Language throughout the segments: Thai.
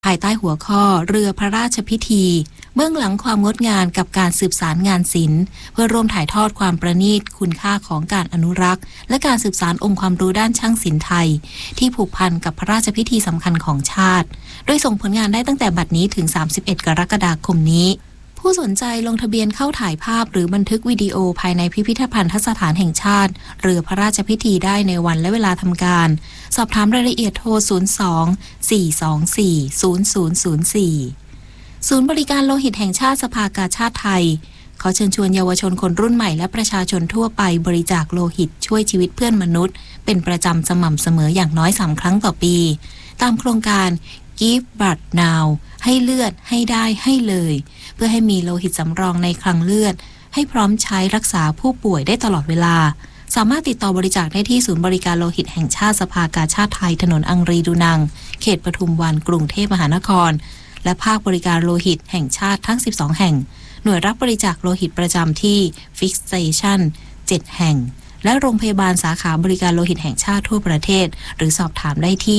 ภายใต้หัวข้อเรือพระราชพิธีเบื้องหลังความงดงามกับการสืบสารงานศิลป์เพื่อร่วมถ่ายทอดความประณีตคุณค่าของการอนุรักษ์และการสืบสานองค์ความรู้ด้านช่างศิลป์ไทยที่ผูกพันกับพระราชพิธีสำคัญของชาติโดยส่งผลงานได้ตั้งแต่บัดนี้ถึง31 กรกฎาคมนี้ผู้สนใจลงทะเบียนเข้าถ่ายภาพหรือบันทึกวิดีโอภายในพิพิธภัณฑสถานแห่งชาติเรือพระราชพิธีได้ในวันและเวลาทำการสอบถามรายละเอียดโทร 02-424-0004 ศูนย์บริการโลหิตแห่งชาติสภากาชาดไทยขอเชิญชวนเยาวชนคนรุ่นใหม่และประชาชนทั่วไปบริจาคโลหิตช่วยชีวิตเพื่อนมนุษย์เป็นประจำสม่ำเสมออย่างน้อย3 ครั้งต่อปีตามโครงการ Give Blood Now ให้เลือดให้ได้ให้เลยเพื่อให้มีโลหิตสำรองในคลังเลือดให้พร้อมใช้รักษาผู้ป่วยได้ตลอดเวลาสามารถติดต่อบริจาคได้ที่ศูนย์บริการโลหิตแห่งชาติสภากาชาดไทยถนนอังรีดูนังเขตปทุมวันกรุงเทพมหานครและภาคบริการโลหิตแห่งชาติทั้ง12แห่งหน่วยรับบริจาคโลหิตประจำที่ Fix Station 7 แห่งและโรงพยาบาลสาขาบริการโลหิตแห่งชาติทั่วประเทศหรือสอบถามได้ที่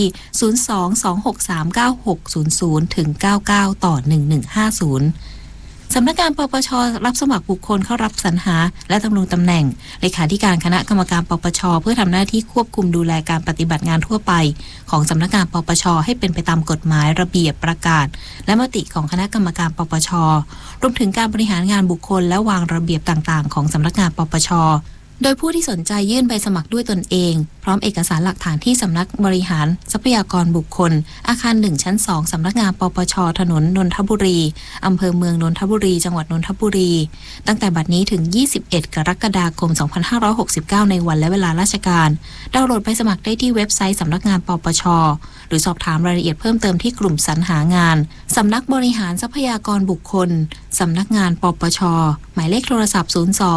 02-263-9600-99/1150 สำนักงานปปช.รับสมัครบุคคลเข้ารับสรรหาและดำรงตำแหน่งเลขาธิการคณะกรรมการปปช.เพื่อทำหน้าที่ควบคุมดูแลการปฏิบัติงานทั่วไปของสำนักงานปปช.ให้เป็นไปตามกฎหมายระเบียบประกาศและมติของคณะกรรมการปปช.รวมถึงการบริหารงานบุคคลและวางระเบียบต่างๆของสำนักงานปปช.โดยผู้ที่สนใจยื่นใบสมัครด้วยตนเองพร้อมเอกสารหลักฐานที่สำนักบริหารทรัพยากรบุคคลอาคาร1ชั้น2สำนักงานปปช.ถนนนนทบุรีอำเภอเมืองนนทบุรีจังหวัดนนทบุรีตั้งแต่บัดนี้ถึง21 กรกฎาคม 2569ในวันและเวลาราชการดาวน์โหลดใบสมัครได้ที่เว็บไซต์สำนักงานปปช.หรือสอบถามรายละเอียดเพิ่มเติมที่กลุ่มสรรหางานสำนักบริหารทรัพยากรบุคคลสำนักงานปปช.หมายเลขโทรศัพท์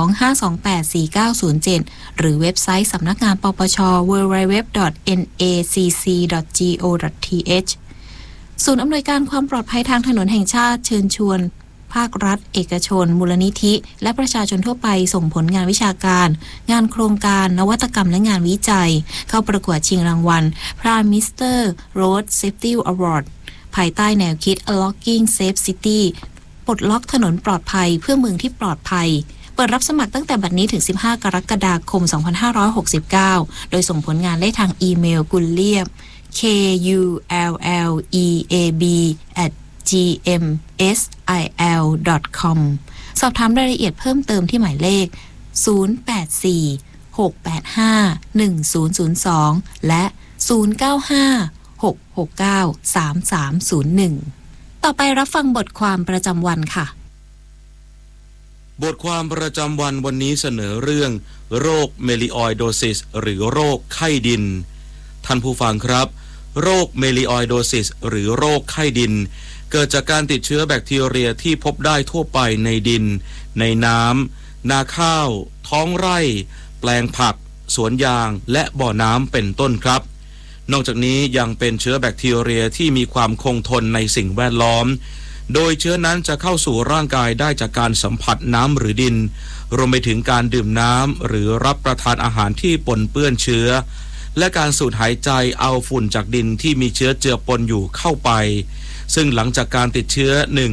02-528-4907 หรือเว็บไซต์สำนักงานปปช. www.nacc.go.th ศูนย์อำนวยการความปลอดภัยทางถนนแห่งชาติเชิญชวนภาครัฐเอกชนมูลนิธิและประชาชนทั่วไปส่งผลงานวิชาการงานโครงการนวัตกรรมและงานวิจัยเข้าประกวดชิงรางวัล Prime Minister Road Safety Award ภายใต้แนวคิด Unlocking Safe City ปลดล็อกถนนปลอดภัยเพื่อเมืองที่ปลอดภัยเปิดรับสมัครตั้งแต่บัดนี้ถึง15 กรกฎาคม 2569 โดยส่งผลงานได้ทางอีเมลกุลเลียบ kulleab@gmsil.com สอบถามรายละเอียดเพิ่มเติมที่หมายเลข 084-685-1002 และ 095-669-3301 ต่อไปรับฟังบทความประจำวันค่ะบทความประจำวันวันนี้เสนอเรื่องโรคเมลิออยโดซิสหรือโรคไข้ดินท่านผู้ฟังครับโรคเมลิออยโดซิสหรือโรคไข้ดินเกิดจากการติดเชื้อแบคทีเรียที่พบได้ทั่วไปในดินในน้ำนาข้าวท้องไร่แปลงผักสวนยางและบ่อน้ำเป็นต้นครับนอกจากนี้ยังเป็นเชื้อแบคทีเรียที่มีความคงทนในสิ่งแวดล้อมโดยเชื้อนั้นจะเข้าสู่ร่างกายได้จากการสัมผัสน้ำหรือดินรวมไปถึงการดื่มน้ำหรือรับประทานอาหารที่ปนเปื้อนเชื้อและการสูดหายใจเอาฝุ่นจากดินที่มีเชื้อเจือปนอยู่เข้าไปซึ่งหลังจากการติดเชื้อ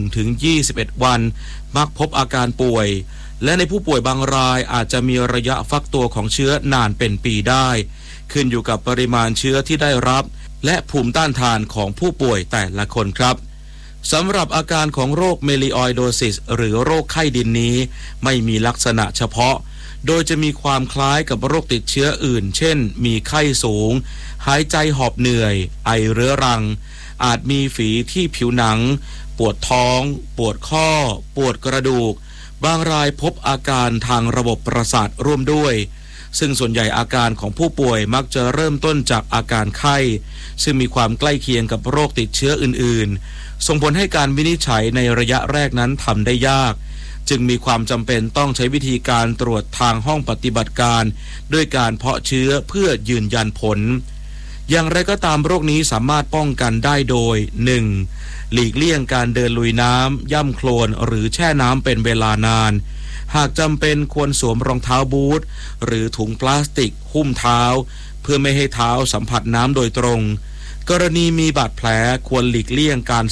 1-21 วันมักพบอาการป่วยและในผู้ป่วยบางรายอาจจะมีระยะฟักตัวของเชื้อนานเป็นปีได้ขึ้นอยู่กับปริมาณเชื้อที่ได้รับและภูมิต้านทานของผู้ป่วยแต่ละคนครับสำหรับอาการของโรคเมลิออยโดซิสหรือโรคไข้ดินนี้ไม่มีลักษณะเฉพาะโดยจะมีความคล้ายกับโรคติดเชื้ออื่นเช่นมีไข้สูงหายใจหอบเหนื่อยไอเรื้อรังอาจมีฝีที่ผิวหนังปวดท้องปวดข้อปวดกระดูกบางรายพบอาการทางระบบประสาทร่วมด้วยซึ่งส่วนใหญ่อาการของผู้ป่วยมักจะเริ่มต้นจากอาการไข้ซึ่งมีความใกล้เคียงกับโรคติดเชื้ออื่นๆส่งผลให้การวินิจฉัยในระยะแรกนั้นทำได้ยากจึงมีความจำเป็นต้องใช้วิธีการตรวจทางห้องปฏิบัติการด้วยการเพาะเชื้อเพื่อยืนยันผลอย่างไรก็ตามโรคนี้สามารถป้องกันได้โดย 1. หลีกเลี่ยงการเดินลุยน้ำย่ำโคลนหรือแช่น้ำเป็นเวลานานหากจำเป็นควรสวมรองเท้าบูทหรือถุงพลาสติกหุ้มเท้าเพื่อไม่ให้เท้าสัมผัสน้ำโดยตรงกรณีมีบาดแผลควรหลีกเลี่ยงการ